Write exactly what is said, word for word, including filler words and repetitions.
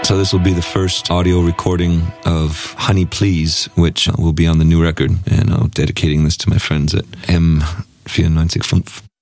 So this will be the first audio recording of Honey Please, which will be on the new record, and I'm dedicating this to my friends at M vierundneunzig Komma fünf.